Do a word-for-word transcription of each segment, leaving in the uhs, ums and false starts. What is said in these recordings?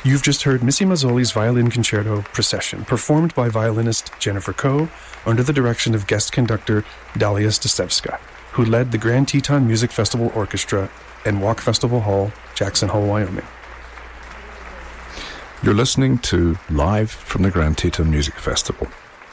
You've just heard Missy Mazzoli's Violin Concerto Procession, performed by violinist Jennifer Coe under the direction of guest conductor Dalia Staszewska, who led the Grand Teton Music Festival Orchestra and Walk Festival Hall, Jackson Hole, Wyoming. You're listening to Live from the Grand Teton Music Festival.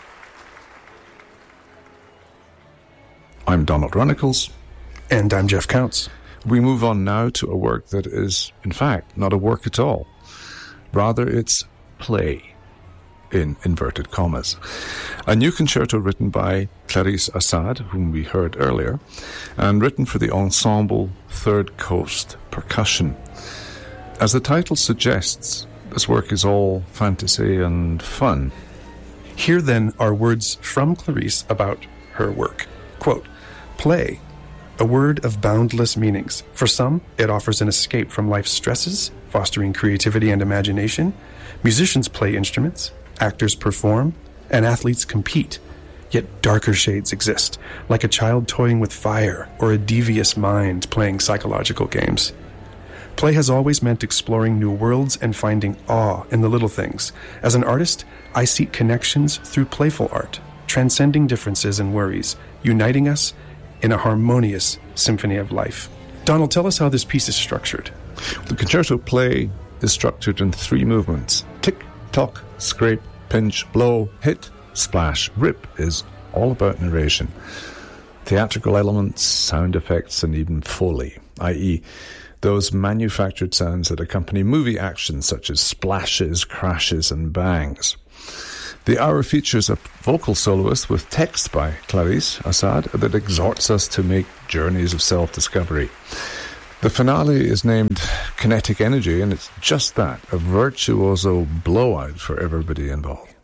I'm Donald Runnicles. And I'm Jeff Counts. We move on now to a work that is, in fact, not a work at all. Rather, it's play, in inverted commas. A new concerto written by Clarice Assad, whom we heard earlier, and written for the ensemble Third Coast Percussion. As the title suggests, this work is all fantasy and fun. Here, then, are words from Clarice about her work. Quote, play, a word of boundless meanings. For some, it offers an escape from life's stresses, fostering creativity and imagination. Musicians play instruments, actors perform, and athletes compete. Yet darker shades exist, like a child toying with fire or a devious mind playing psychological games. Play has always meant exploring new worlds and finding awe in the little things. As an artist, I seek connections through playful art, transcending differences and worries, uniting us in a harmonious symphony of life. Donald, tell us how this piece is structured. The concerto play is structured in three movements. Tick, tock, scrape, pinch, blow, hit, splash, rip is all about narration. Theatrical elements, sound effects, and even Foley, that is those manufactured sounds that accompany movie action such as splashes, crashes, and bangs. The hour features a vocal soloist with text by Clarice Assad that exhorts us to make journeys of self-discovery. The finale is named Kinetic Energy, and it's just that, a virtuoso blowout for everybody involved.